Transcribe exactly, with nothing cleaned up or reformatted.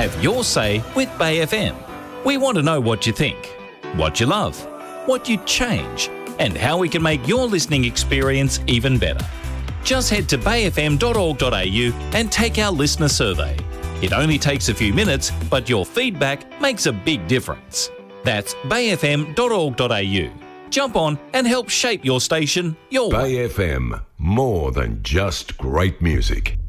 Have your say with Bay F M. We want to know what you think, what you love, what you'd change, and how we can make your listening experience even better. Just head to bay f m dot org dot a u and take our listener survey. It only takes a few minutes, but your feedback makes a big difference. That's bay f m dot org dot a u. Jump on and help shape your station your way. Bay F M, more than just great music.